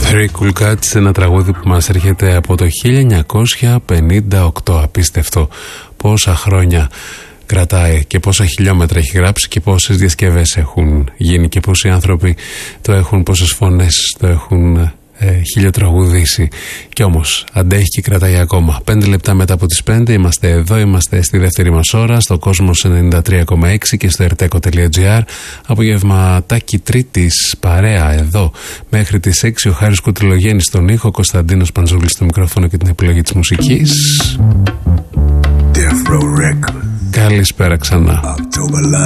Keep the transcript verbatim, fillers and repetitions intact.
Very Cool Cats, ένα τραγούδι που μας έρχεται από το χίλια εννιακόσια πενήντα οκτώ. Απίστευτο πόσα χρόνια κρατάει και πόσα χιλιόμετρα έχει γράψει και πόσες διασκευές έχουν γίνει και πόσοι άνθρωποι το έχουν, πόσες φωνές το έχουν ε, χιλιοτραγουδήσει. Κι όμως αντέχει και κρατάει ακόμα. Πέντε λεπτά μετά από τις πέντε είμαστε εδώ, είμαστε στη δεύτερη μας ώρα, στο Κόσμος ενενήντα τρία κόμμα έξι και στο ερτέκο τελεία τζι άρ. Απογευματάκι Τρίτης, παρέα εδώ μέχρι τις έξι. Ο Χάρης Κουτριλογέννης στον ήχο, Κωνσταντίνος Παντζούλης στο μικρόφωνο και την επιλογή της μουσικής. Καλησπέρα ξανά.